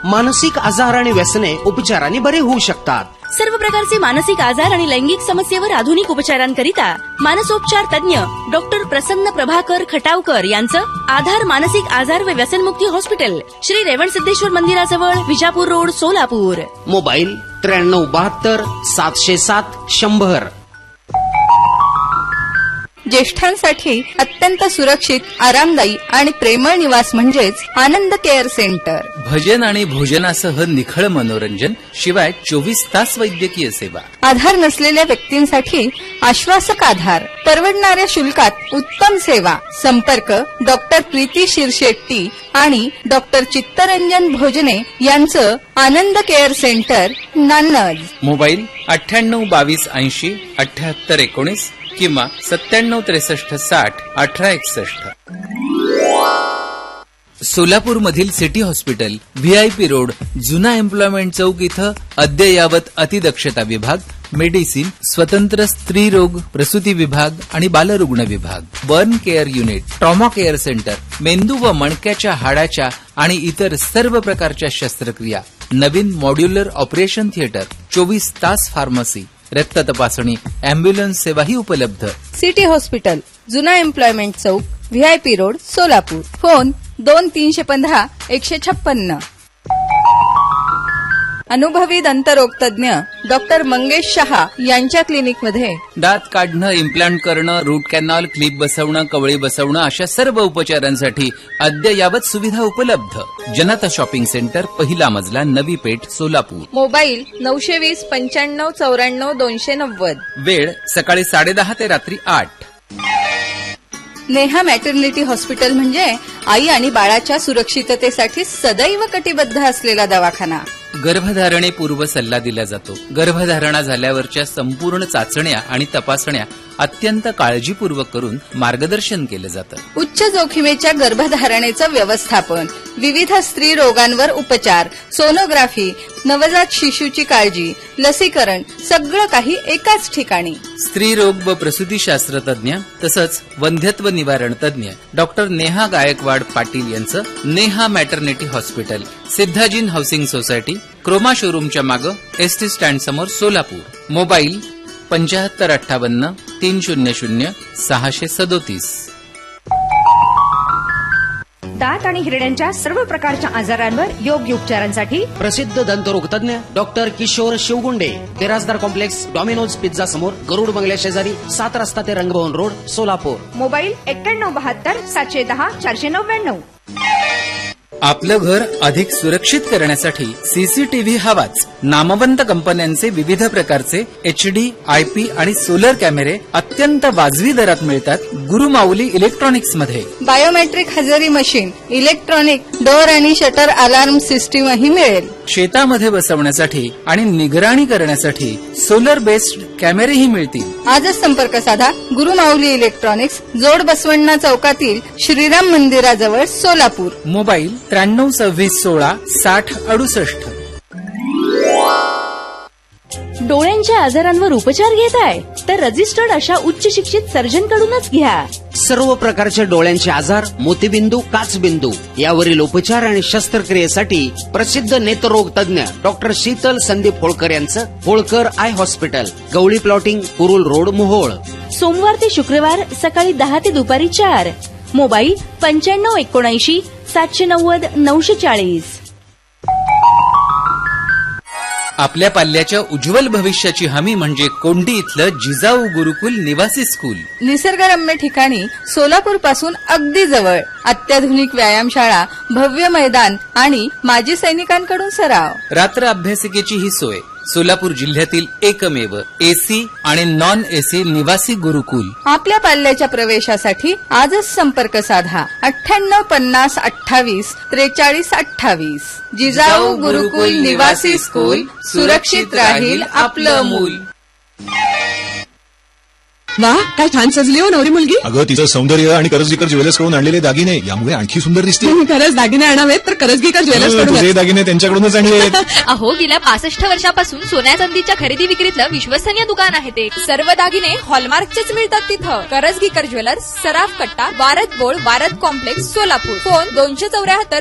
मानसिक आजार आणि व्यसने उपचाराने बरे होऊ शकतात. सर्व प्रकारचे मानसिक आजार आणि लैंगिक समस्येवर आधुनिक उपचारांकरिता मानसोपचार तज्ञ डॉक्टर प्रसन्न प्रभाकर खटावकर यांचं आधार मानसिक आजार व व्यसनमुक्ती हॉस्पिटल, श्री रेवणसिद्धेश्वर मंदिराजवळ, विजापूर रोड, सोलापूर. मोबाईल 9372 707 100. ज्येष्ठांसाठी अत्यंत सुरक्षित, आरामदायी आणि प्रेमळ निवास म्हणजेच आनंद केअर सेंटर. भजन आणि भोजनासह निखळ मनोरंजन, शिवाय 24 तास वैद्यकीय सेवा. आधार नसलेल्या व्यक्तींसाठी आश्वासक आधार, परवडणाऱ्या शुल्कात उत्तम सेवा. संपर्क डॉक्टर प्रीती शिरशेट्टी आणि डॉक्टर चित्तरंजन भोजने यांचं आनंद केअर सेंटर, नान्नज. मोबाईल 98 22 80 78 19 किंवा 97 63 60 18 61. सोलापूरमधील सिटी हॉस्पिटल, व्हीआयपी रोड, जुना एम्प्लॉयमेंट चौक इथं अद्ययावत अतिदक्षता विभाग, मेडिसिन, स्वतंत्र स्त्री रोग प्रसूती विभाग आणि बालरुग्ण विभाग, burn care unit, trauma care centre, मेंदू व मणक्याच्या हाडाच्या आणि इतर सर्व प्रकारच्या शस्त्रक्रिया, नवीन मॉड्युलर ऑपरेशन थिएटर, 24 तास फार्मसी, रक्त तपासणी, अँब्युलन्स सेवाही उपलब्ध. सिटी हॉस्पिटल, जुना एम्प्लॉयमेंट चौक, व्हीआयपी रोड, सोलापूर. फोन 2315 156. अनुभवी दंतरोग तज्ञ डॉक्टर मंगेश शहा यांच्या क्लिनिकमध्ये दात काढणं, इम्प्लांट करणं, रूट कॅनॉल, क्लिप बसवणं, कवळी बसवणं अशा सर्व उपचारांसाठी अद्ययावत सुविधा उपलब्ध. जनता शॉपिंग सेंटर, पहिला मजला, नवी पेठ, सोलापूर. मोबाईल 920 95 94 290. वेळ सकाळी 10:30 ते रात्री 8. नेहा मॅटर्निटी हॉस्पिटल म्हणजे आई आणि बाळाच्या सुरक्षिततेसाठी सदैव कटिबद्ध असलेला दवाखाना. गर्भधारणेपूर्व सल्ला दिला जातो. गर्भधारणा झाल्यावरच्या संपूर्ण चाचण्या आणि तपासण्या अत्यंत काळजीपूर्वक करून मार्गदर्शन केलं जातं. उच्च जोखमीच्या गर्भधारणेचं व्यवस्थापन, विविध स्त्री रोगांवर उपचार, सोनोग्राफी, नवजात शिशूची काळजी, लसीकरण, सगळं काही एकाच ठिकाणी. स्त्री रोग व प्रसूतीशास्त्र तज्ञ तसंच वंध्यत्व निवारण तज्ञ डॉक्टर नेहा गायकवाड पाटील यांचं Neha maternity hospital, सिद्धाजीन housing society, Croma शोरूमच्या मागं, एसटी स्टँड समोर, सोलापूर. मोबाईल 7558 300 637. दात आणि हिरड्यांच्या सर्व प्रकारच्या आजारांवर योग्य उपचारांसाठी प्रसिद्ध दंतरोग तज्ञ doctor Kishore शिवगुंडे, Birajdar complex, Domino's pizza समोर, गरुड बंगल्या शेजारी, 7 रस्ता ते रंगभवन रोड, सोलापूर. मोबाईल 9172 710 499. आपलं घर अधिक सुरक्षित करण्यासाठी सीसीटीव्ही हवाच. नामवंत कंपन्यांचे विविध प्रकारचे HD, IP आणि सोलर कॅमेरे अत्यंत वाजवी दरात मिळतात गुरुमाऊली इलेक्ट्रॉनिक्स मध्ये. बायोमेट्रिक हजेरी मशीन, इलेक्ट्रॉनिक डोअर आणि शटर अलार्म सिस्टीमही मिळेल. शेतामध्ये बसवण्यासाठी आणि निगराणी करण्यासाठी सोलर बेस्ड कॅमेरेही मिळतील. आजच संपर्क साधा. गुरुमाऊली इलेक्ट्रॉनिक्स, जोड बसवण्णा चौकातील श्रीराम मंदिराजवळ, सोलापूर. मोबाईल 93 26 16 60 68. डोळ्यांच्या आजारांवर उपचार घेताय तर रजिस्टर्ड अशा उच्च शिक्षित सर्जनकडूनच घ्या. सर्व प्रकारचे डोळ्यांचे आजार, मोतीबिंदू, काचबिंदू यावरील उपचार आणि शस्त्रक्रियेसाठी प्रसिद्ध नेत्ररोग तज्ञ डॉक्टर शीतल संदीप होळकर यांचं Holkar I hospital, Gawali plotting, Kurul road, Mohol. सोमवार ते शुक्रवार सकाळी 10 ते दुपारी 4. मोबाईल 9579 790 940. आपल्या पाल्याच्या उज्ज्वल भविष्याची हमी म्हणजे कोंडी इथलं जिजाऊ गुरुकुल निवासी स्कूल. निसर्गरम्य ठिकाणी, सोलापूर पासून अगदी जवळ. अत्याधुनिक व्यायामशाळा, भव्य मैदान आणि माजी सैनिकांकडून सराव. रात्र अभ्यासिकेची ही सोय. सोलापूर जिल्ह्यातील एकमेव AC आणि नॉन AC निवासी गुरुकुल. आपल्या पाल्याच्या प्रवेशासाठी आजच संपर्क साधा. 98 50 28 43 28. जिजाऊ गुरुकुल निवासी स्कूल, सुरक्षित राहील आपलं मूल. वा, काय छान सजली हो नवरी मुलगी. अगं, तिचं सौंदर्य आणि करजगीकर ज्वेलर्स कडून आणलेले दागिने यामुळे आणखी सुंदर दिसते. खरंच दागिने आणावेत तर करजगीकर ज्वेलर्स कडून. दागिने त्यांच्याकडूनच आणले. अहो, गेल्या 65 वर्षापासून सोन्या चांदीच्या खरेदी विक्रीतलं विश्वसनीय दुकान आहे ते. सर्व दागिने हॉलमार्कचेच मिळतात तिथं. करजगीकर ज्वेलर्स, सराफ कट्टा, Word बोळ, Word complex, Solapur. Phone 274